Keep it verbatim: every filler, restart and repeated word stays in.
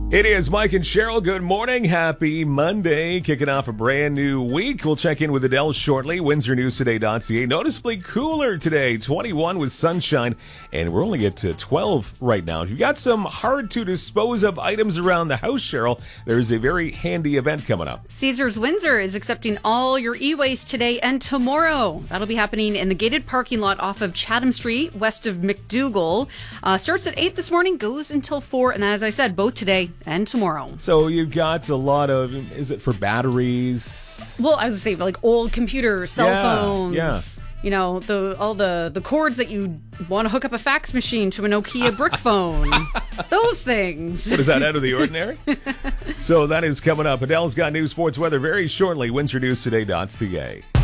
It is Mike and Cheryl. Good morning. Happy Monday. Kicking off a brand new week. We'll check in with Adele shortly. Windsor News Today dot c a. Noticeably cooler today. twenty-one with sunshine. And we're only at twelve right now. If you've got some hard to dispose of items around the house, Cheryl, there's a very handy event coming up. Caesars Windsor is accepting all your e-waste today and tomorrow. That'll be happening in the gated parking lot off of Chatham Street, west of McDougall. Uh, starts at eight this morning, goes until four. And as I said, both today and tomorrow. So you've got a lot of, is it for batteries? Well, I was going to say, like old computers, cell yeah, phones. Yeah. You know, the all the, the cords that you want to hook up a fax machine to a Nokia brick phone. Those things. What is that, out of the ordinary? So that is coming up. Adele's got news, sports, weather very shortly. Windsor News Today dot c a.